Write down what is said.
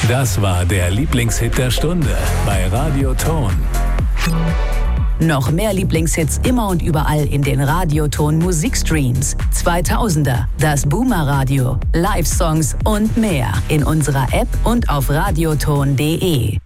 Das war der Lieblingshit der Stunde bei Radioton. Noch mehr Lieblingshits immer und überall in den Radioton Musikstreams. 2000er, das Boomer Radio, Live-Songs und mehr in unserer App und auf radioton.de.